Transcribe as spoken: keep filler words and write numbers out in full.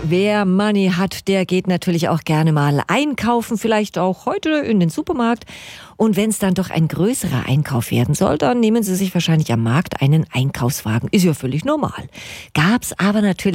wer Money hat, der geht natürlich auch gerne mal einkaufen, vielleicht auch heute in den Supermarkt. Und wenn es dann doch ein größerer Einkauf werden soll, dann nehmen Sie sich wahrscheinlich am Markt einen Einkaufswagen. Ist ja völlig normal. Gab's aber natürlich